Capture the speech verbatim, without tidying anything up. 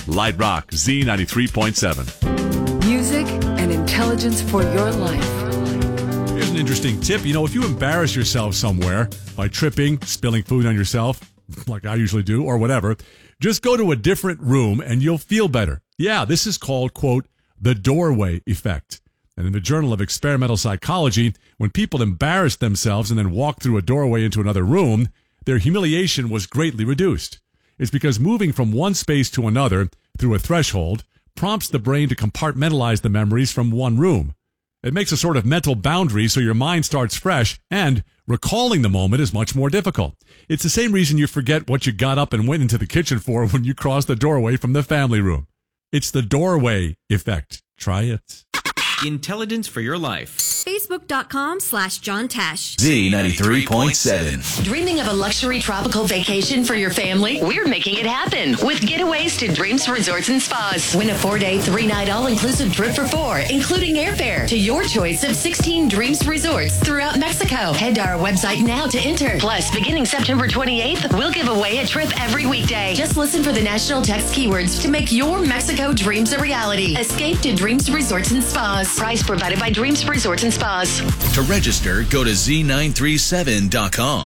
Light Rock Z ninety-three point seven. Music and intelligence for your life. Here's an interesting tip. You know, if you embarrass yourself somewhere by tripping, spilling food on yourself, like I usually do, or whatever, just go to a different room and you'll feel better. Yeah, this is called, quote, the doorway effect. And in the Journal of Experimental Psychology, when people embarrassed themselves and then walked through a doorway into another room, their humiliation was greatly reduced. It's because moving from one space to another through a threshold prompts the brain to compartmentalize the memories from one room. It makes a sort of mental boundary so your mind starts fresh, and recalling the moment is much more difficult. It's the same reason you forget what you got up and went into the kitchen for when you crossed the doorway from the family room. It's the doorway effect. Try it. Intelligence for your life. Facebook.com slash John Tesh. Z ninety-three point seven. Dreaming of a luxury tropical vacation for your family? We're making it happen with Getaways to Dreams Resorts and Spas. Win a four-day, three-night all-inclusive trip for four, including airfare to your choice of sixteen Dreams Resorts throughout Mexico. Head to our website now to enter. Plus, beginning September twenty-eighth, we'll give away a trip every weekday. Just listen for the national text keywords to make your Mexico dreams a reality. Escape to Dreams Resorts and Spas. Price provided by Dreams Resorts and Spas. To register, go to Z nine three seven dot com.